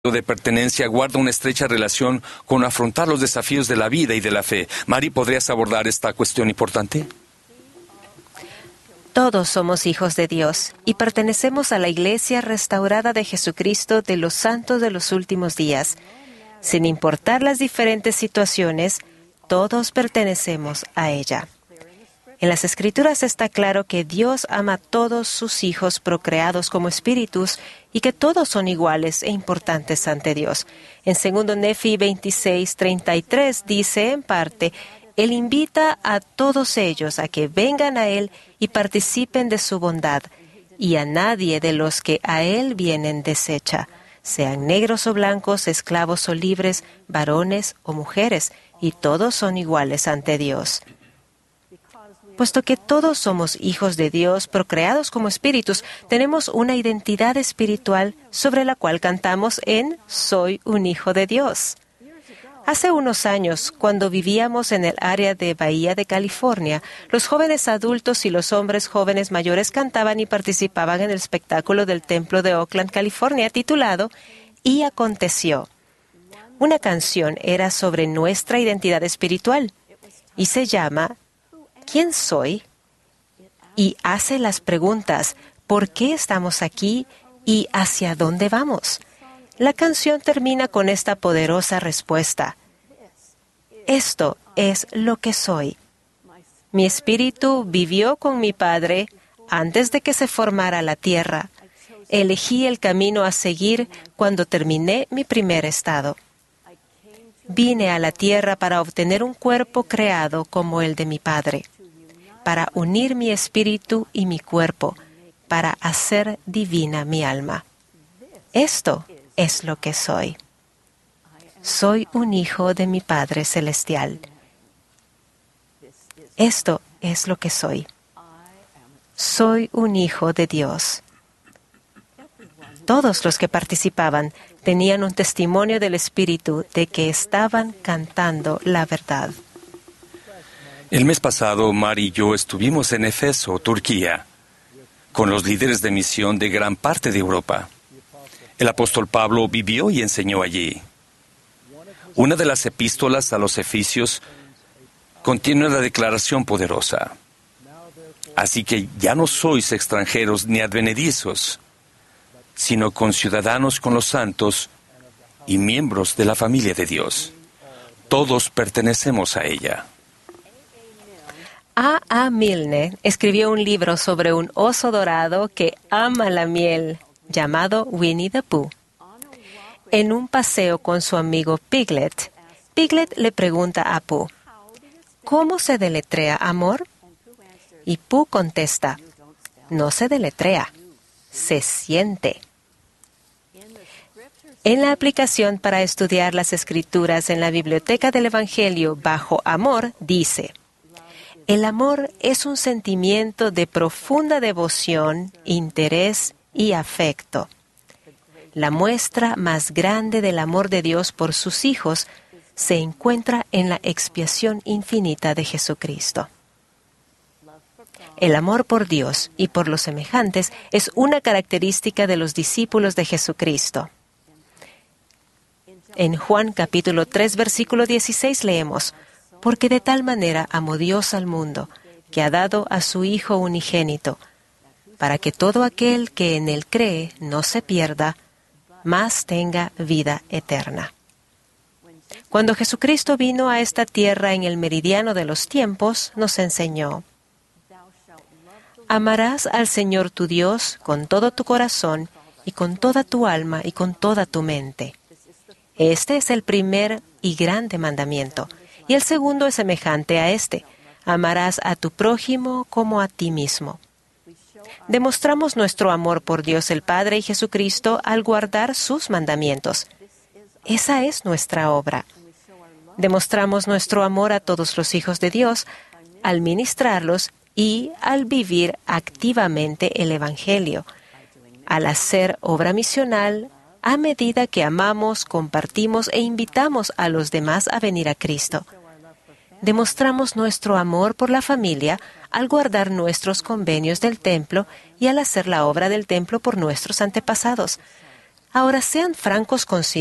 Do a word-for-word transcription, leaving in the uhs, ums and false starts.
de pertenencia guarda una estrecha relación con afrontar los desafíos de la vida y de la fe. Mari, ¿podrías abordar esta cuestión importante? Todos somos hijos de Dios y pertenecemos a la Iglesia restaurada de Jesucristo de los santos de los últimos días. Sin importar las diferentes situaciones, todos pertenecemos a ella. En las Escrituras está claro que Dios ama a todos sus hijos procreados como espíritus y que todos son iguales e importantes ante Dios. En segundo Nefi veintiséis, treinta y tres dice en parte: Él invita a todos ellos a que vengan a Él y participen de su bondad, y a nadie de los que a Él vienen desecha, sean negros o blancos, esclavos o libres, varones o mujeres, y todos son iguales ante Dios. Puesto que todos somos hijos de Dios, procreados como espíritus, tenemos una identidad espiritual sobre la cual cantamos en Soy un hijo de Dios. Hace unos años, cuando vivíamos en el área de Bahía de California, los jóvenes adultos y los hombres jóvenes mayores cantaban y participaban en el espectáculo del templo de Oakland, California, titulado Y aconteció. Una canción era sobre nuestra identidad espiritual y se llama ¿Quién soy? Y hace las preguntas, ¿por qué estamos aquí y hacia dónde vamos? La canción termina con esta poderosa respuesta: Esto es lo que soy. Mi espíritu vivió con mi Padre antes de que se formara la tierra. Elegí el camino a seguir cuando terminé mi primer estado. Vine a la tierra para obtener un cuerpo creado como el de mi Padre, para unir mi espíritu y mi cuerpo, para hacer divina mi alma. Esto es lo que soy. Soy un hijo de mi Padre Celestial. Esto es lo que soy. Soy un hijo de Dios. Todos los que participaban tenían un testimonio del Espíritu de que estaban cantando la verdad. El mes pasado, Mari y yo estuvimos en Éfeso, Turquía, con los líderes de misión de gran parte de Europa. El apóstol Pablo vivió y enseñó allí. Una de las epístolas a los Efesios contiene una declaración poderosa. Así que ya no sois extranjeros ni advenedizos, sino conciudadanos con los santos y miembros de la familia de Dios. Todos pertenecemos a ella. A A Milne escribió un libro sobre un oso dorado que ama la miel, llamado Winnie the Pooh. En un paseo con su amigo Piglet, Piglet le pregunta a Pooh: ¿cómo se deletrea amor? Y Pooh contesta: no se deletrea, se siente. En la aplicación para estudiar las Escrituras en la Biblioteca del Evangelio bajo amor, dice: el amor es un sentimiento de profunda devoción, interés y afecto. La muestra más grande del amor de Dios por sus hijos se encuentra en la expiación infinita de Jesucristo. El amor por Dios y por los semejantes es una característica de los discípulos de Jesucristo. En Juan capítulo tres, versículo dieciséis leemos: porque de tal manera amó Dios al mundo, que ha dado a su Hijo unigénito, para que todo aquel que en Él cree no se pierda, mas tenga vida eterna. Cuando Jesucristo vino a esta tierra en el meridiano de los tiempos, nos enseñó: amarás al Señor tu Dios con todo tu corazón y con toda tu alma y con toda tu mente. Este es el primer y grande mandamiento. Y el segundo es semejante a este: amarás a tu prójimo como a ti mismo. Demostramos nuestro amor por Dios el Padre y Jesucristo al guardar sus mandamientos. Esa es nuestra obra. Demostramos nuestro amor a todos los hijos de Dios al ministrarlos y al vivir activamente el Evangelio, al hacer obra misional a medida que amamos, compartimos e invitamos a los demás a venir a Cristo. Demostramos nuestro amor por la familia al guardar nuestros convenios del templo y al hacer la obra del templo por nuestros antepasados. Ahora sean francos consigo